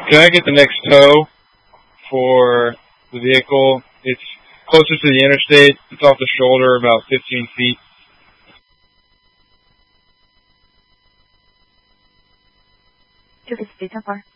Can I get the next tow for the vehicle? It's closer to the interstate. It's off the shoulder, about 15 feet. To the state, how far?